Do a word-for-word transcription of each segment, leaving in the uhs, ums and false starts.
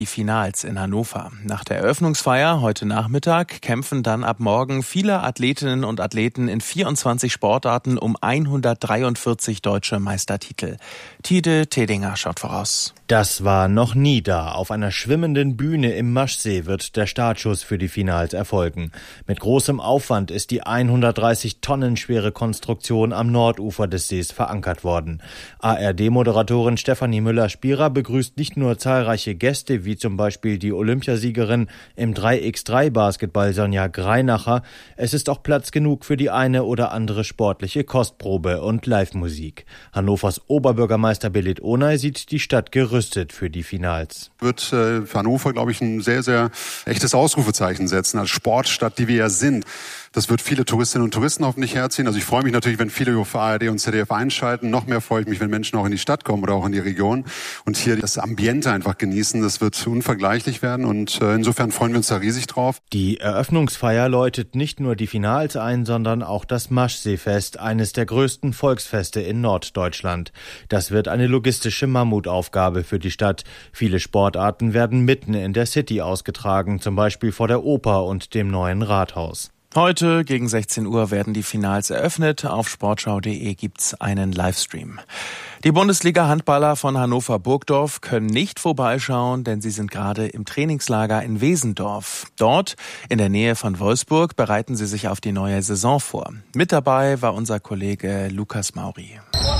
Die Finals in Hannover. Nach der Eröffnungsfeier heute Nachmittag kämpfen dann ab morgen viele Athletinnen und Athleten in vierundzwanzig Sportarten um hundertdreiundvierzig deutsche Meistertitel. Tide Tedinger schaut voraus. Das war noch nie da. Auf einer schwimmenden Bühne im Maschsee wird der Startschuss für die Finals erfolgen. Mit großem Aufwand ist die hundertdreißig Tonnen schwere Konstruktion am Nordufer des Sees verankert worden. A R D-Moderatorin Stefanie Müller-Spierer begrüßt nicht nur zahlreiche Gäste, wie zum Beispiel die Olympiasiegerin im drei gegen drei Basketball Sonja Greinacher. Es ist auch Platz genug für die eine oder andere sportliche Kostprobe und Live-Musik. Hannovers Oberbürgermeister Belit Onay sieht die Stadt gerüstet für die Finals. Wird äh, für Hannover, glaube ich, ein sehr, sehr echtes Ausrufezeichen setzen als Sportstadt, die wir ja sind. Das wird viele Touristinnen und Touristen hoffentlich herziehen. Also ich freue mich natürlich, wenn viele auf A R D und Z D F einschalten. Noch mehr freue ich mich, wenn Menschen auch in die Stadt kommen oder auch in die Region und hier das Ambiente einfach genießen. Das wird unvergleichlich werden und äh, insofern freuen wir uns da riesig drauf. Die Eröffnungsfeier läutet nicht nur die Finals ein, sondern auch das Maschseefest, eines der größten Volksfeste in Norddeutschland. Das wird eine logistische Mammutaufgabe für die Stadt. Viele Sportarten werden mitten in der City ausgetragen, zum Beispiel vor der Oper und dem neuen Rathaus. Heute gegen sechzehn Uhr werden die Finals eröffnet. Auf sportschau punkt de gibt's einen Livestream. Die Bundesliga-Handballer von Hannover-Burgdorf können nicht vorbeischauen, denn sie sind gerade im Trainingslager in Wesendorf. Dort, in der Nähe von Wolfsburg, bereiten sie sich auf die neue Saison vor. Mit dabei war unser Kollege Lukas Mauri.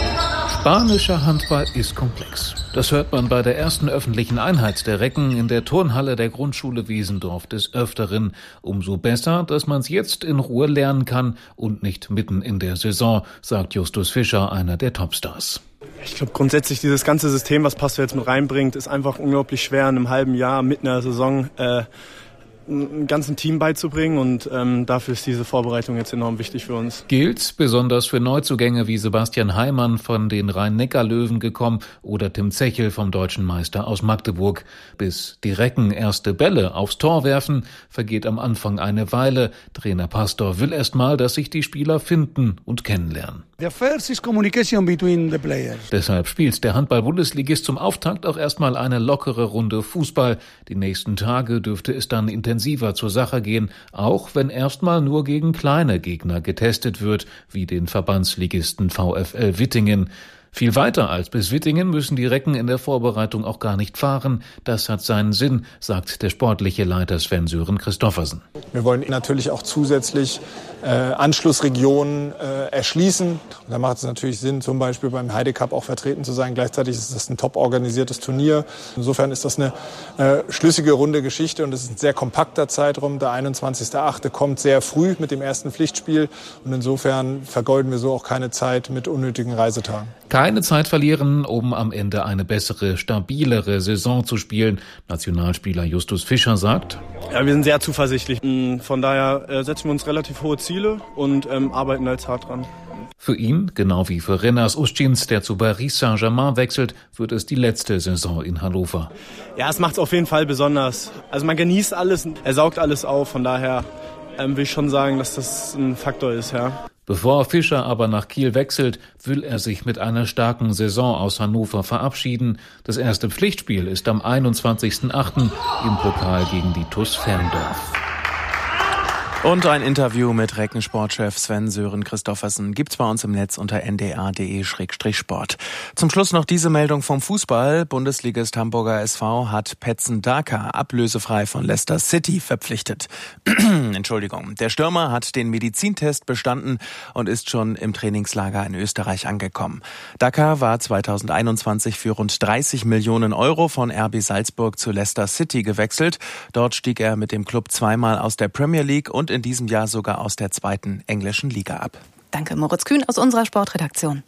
Spanischer Handball ist komplex. Das hört man bei der ersten öffentlichen Einheit der Recken in der Turnhalle der Grundschule Wesendorf des Öfteren. Umso besser, dass man es jetzt in Ruhe lernen kann und nicht mitten in der Saison, sagt Justus Fischer, einer der Topstars. Ich glaube grundsätzlich dieses ganze System, was Pastor jetzt mit reinbringt, ist einfach unglaublich schwer in einem halben Jahr mitten in der Saison äh, einem ganzen Team beizubringen und ähm, dafür ist diese Vorbereitung jetzt enorm wichtig für uns. Gilt besonders für Neuzugänge wie Sebastian Heimann von den Rhein-Neckar-Löwen gekommen oder Tim Zechel vom deutschen Meister aus Magdeburg. Bis die Recken erste Bälle aufs Tor werfen, vergeht am Anfang eine Weile. Trainer Pastor will erst mal, dass sich die Spieler finden und kennenlernen. The first is communication between the players. Deshalb spielt der Handball-Bundesligist zum Auftakt auch erstmal eine lockere Runde Fußball. Die nächsten Tage dürfte es dann intensiver zur Sache gehen, auch wenn erstmal nur gegen kleine Gegner getestet wird, wie den Verbandsligisten VfL Wittingen. Viel weiter als bis Wittingen müssen die Recken in der Vorbereitung auch gar nicht fahren. Das hat seinen Sinn, sagt der sportliche Leiter Sven-Sören Christoffersen. Wir wollen natürlich auch zusätzlich äh, Anschlussregionen äh, erschließen. Da macht es natürlich Sinn, zum Beispiel beim Heide Cup auch vertreten zu sein. Gleichzeitig ist das ein top organisiertes Turnier. Insofern ist das eine äh, schlüssige, runde Geschichte und es ist ein sehr kompakter Zeitraum. Der einundzwanzigster achte kommt sehr früh mit dem ersten Pflichtspiel und insofern vergeuden wir so auch keine Zeit mit unnötigen Reisetagen. Keine Zeit verlieren, um am Ende eine bessere, stabilere Saison zu spielen. Nationalspieler Justus Fischer sagt: Ja, wir sind sehr zuversichtlich. Von daher äh, setzen wir uns relativ hohe Ziele und ähm, arbeiten da jetzt hart dran. Für ihn, genau wie für Renas Ustjins, der zu Paris Saint-Germain wechselt, wird es die letzte Saison in Hannover. Ja, es macht es auf jeden Fall besonders. Also man genießt alles, er saugt alles auf. Von daher ähm, will ich schon sagen, dass das ein Faktor ist, ja. Bevor Fischer aber nach Kiel wechselt, will er sich mit einer starken Saison aus Hannover verabschieden. Das erste Pflichtspiel ist am einundzwanzigsten achten im Pokal gegen die T U S Ferndorf. Und ein Interview mit Reckensportchef Sven-Sören Christoffersen gibt's bei uns im Netz unter n d a punkt d e slash sport. Zum Schluss noch diese Meldung vom Fußball. Bundesligist Hamburger S V hat Petson Daka ablösefrei von Leicester City verpflichtet. Entschuldigung. Der Stürmer hat den Medizintest bestanden und ist schon im Trainingslager in Österreich angekommen. Daka war zweitausendeinundzwanzig für rund dreißig Millionen Euro von R B Salzburg zu Leicester City gewechselt. Dort stieg er mit dem Club zweimal aus der Premier League und in diesem Jahr sogar aus der zweiten englischen Liga ab. Danke, Moritz Kühn aus unserer Sportredaktion.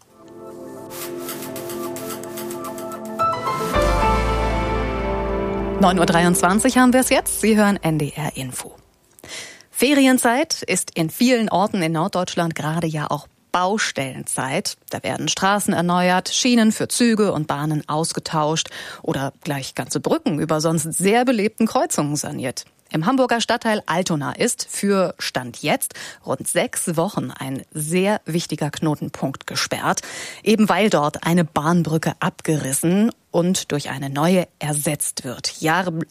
neun Uhr dreiundzwanzig haben wir es jetzt. Sie hören N D R Info. Ferienzeit ist in vielen Orten in Norddeutschland gerade ja auch Baustellenzeit. Da werden Straßen erneuert, Schienen für Züge und Bahnen ausgetauscht oder gleich ganze Brücken über sonst sehr belebten Kreuzungen saniert. Im Hamburger Stadtteil Altona ist für Stand jetzt rund sechs Wochen ein sehr wichtiger Knotenpunkt gesperrt, eben weil dort eine Bahnbrücke abgerissen und durch eine neue ersetzt wird. Jahre,